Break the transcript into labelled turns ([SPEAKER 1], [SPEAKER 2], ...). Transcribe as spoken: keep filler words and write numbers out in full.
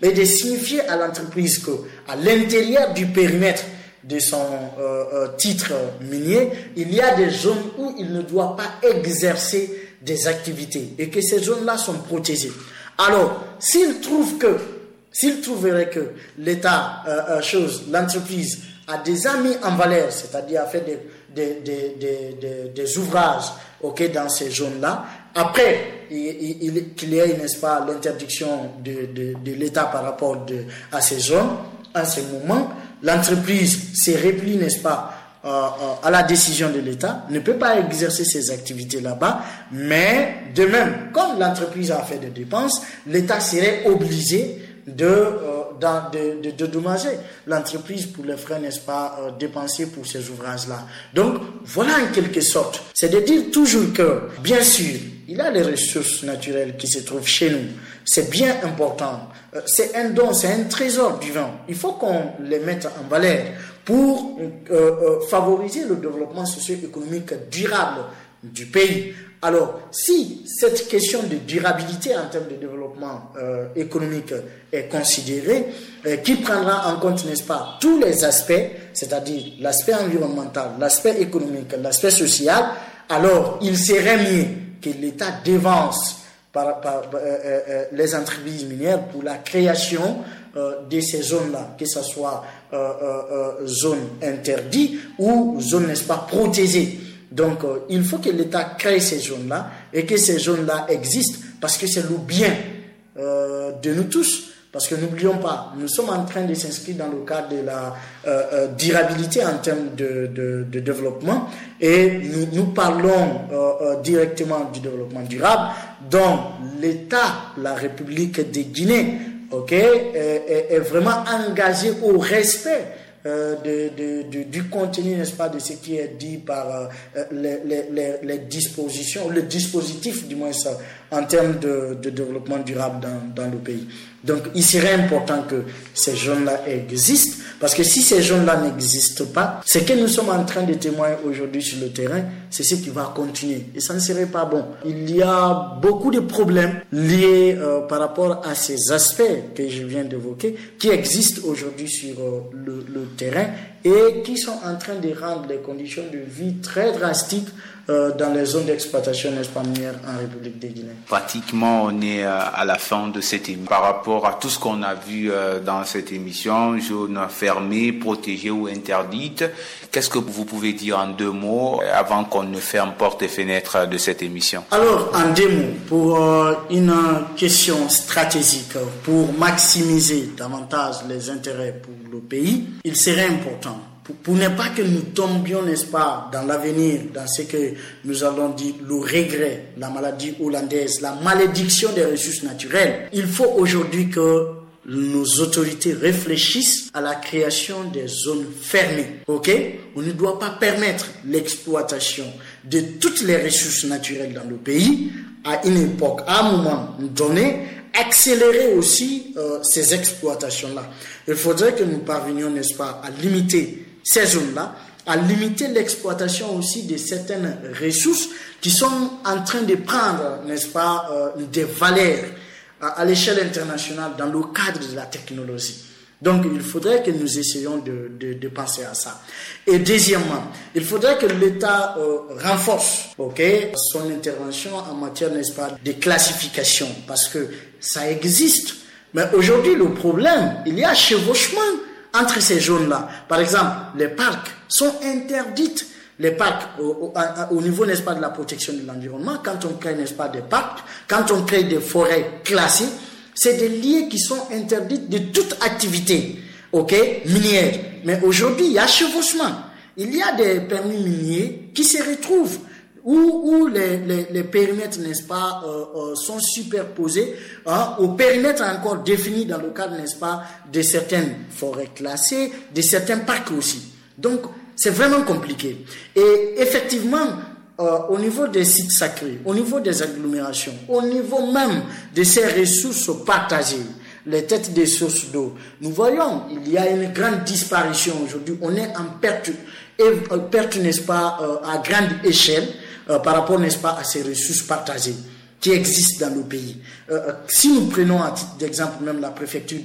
[SPEAKER 1] et de signifier à l'entreprise que à l'intérieur du périmètre de son euh, euh, titre minier, il y a des zones où il ne doit pas exercer des activités et que ces zones-là sont protégées. Alors, s'il trouve que, s'il trouverait que l'État, euh, euh, chose, l'entreprise a déjà mis en valeur, c'est-à-dire a fait des, des, des, des, des, des ouvrages, ok, dans ces zones-là, après il, il, qu'il y ait, n'est-ce pas, l'interdiction de, de, de l'État par rapport de, à ces zones, à ce moment, l'entreprise se replie, n'est-ce pas, euh, euh, à la décision de l'État, ne peut pas exercer ses activités là-bas, mais de même, comme l'entreprise a fait des dépenses, l'État serait obligé de, euh, dans, de, de, de dommager l'entreprise pour les frais, n'est-ce pas, euh, dépensés pour ces ouvrages-là. Donc, voilà en quelque sorte. C'est de dire toujours que, bien sûr, il y a les ressources naturelles qui se trouvent chez nous. C'est bien important. Euh, c'est un don, c'est un trésor divin. Il faut qu'on les mette en valeur pour euh, euh, favoriser le développement socio-économique durable du pays. Alors, si cette question de durabilité en termes de développement euh, économique est considérée, euh, qui prendra en compte, n'est-ce pas, tous les aspects, c'est-à-dire l'aspect environnemental, l'aspect économique, l'aspect social, alors il serait mieux que l'État dévance par, par, par euh, euh, les entreprises minières pour la création euh, de ces zones-là, que ce soit euh, euh, euh, zone interdite ou zone, n'est-ce pas, protégée. Donc, euh, il faut que l'État crée ces zones-là et que ces zones-là existent parce que c'est le bien euh, de nous tous. Parce que n'oublions pas, nous sommes en train de s'inscrire dans le cadre de la euh, euh, durabilité en termes de, de, de développement et nous, nous parlons euh, euh, directement du développement durable dont l'État, la République de Guinée, ok, est, est, est vraiment engagé au respect Euh, de, de, de, du contenu, n'est-ce pas, de ce qui est dit par euh, les, les, les dispositions, le dispositif du moins ça, en termes de, de développement durable dans, dans le pays. Donc il serait important que ces zones-là existent, parce que si ces zones-là n'existent pas, ce que nous sommes en train de témoigner aujourd'hui sur le terrain, c'est ce qui va continuer. Et ça ne serait pas bon. Il y a beaucoup de problèmes liés euh, par rapport à ces aspects que je viens d'évoquer, qui existent aujourd'hui sur euh, le, le terrain et qui sont en train de rendre les conditions de vie très drastiques euh, dans les zones d'exploitation, n'est-ce pas, minière en République de Guinée.
[SPEAKER 2] Pratiquement, on est euh, à la fin de cette émission. Par rapport à tout ce qu'on a vu euh, dans cette émission, zone fermée, protégée ou interdite, qu'est-ce que vous pouvez dire en deux mots avant qu'on ne ferme portes et fenêtres de cette émission? Alors,
[SPEAKER 1] en deux mots, pour euh, une question stratégique, pour maximiser davantage les intérêts pour le pays, il serait important Pour, pour ne pas que nous tombions, n'est-ce pas, dans l'avenir, dans ce que nous allons dire le regret, la maladie hollandaise, la malédiction des ressources naturelles. Il faut aujourd'hui que nos autorités réfléchissent à la création des zones fermées. Ok? On ne doit pas permettre l'exploitation de toutes les ressources naturelles dans le pays à une époque, à un moment donné. Accélérer aussi euh, ces exploitations-là. Il faudrait que nous parvenions, n'est-ce pas, à limiter ces zones-là, à limiter l'exploitation aussi de certaines ressources qui sont en train de prendre, n'est-ce pas, euh, des valeurs à, à l'échelle internationale dans le cadre de la technologie. Donc, il faudrait que nous essayions de, de, de penser à ça. Et deuxièmement, il faudrait que l'État euh, renforce, ok, son intervention en matière, n'est-ce pas, de classification, parce que ça existe. Mais aujourd'hui, le problème, il y a chevauchement entre ces zones-là. Par exemple, les parcs sont interdits. Les parcs, au, au, au niveau, n'est-ce pas, de la protection de l'environnement, quand on crée, n'est-ce pas, des parcs, quand on crée des forêts classées, c'est des lieux qui sont interdits de toute activité, ok, minière. Mais aujourd'hui, il y a chevauchement. Il y a des permis miniers qui se retrouvent où, où les, les, les périmètres, n'est-ce pas, euh, euh, sont superposés hein, au périmètre encore défini dans le cadre, n'est-ce pas, de certaines forêts classées, de certains parcs aussi. Donc, c'est vraiment compliqué. Et effectivement, Euh, au niveau des sites sacrés, au niveau des agglomérations, au niveau même de ces ressources partagées, les têtes des sources d'eau, nous voyons, il y a une grande disparition aujourd'hui. On est en perte, et, euh, perte, n'est-ce pas, euh, à grande échelle euh, par rapport, n'est-ce pas, à ces ressources partagées qui existent dans le pays. Euh, si nous prenons à titre d'exemple même la préfecture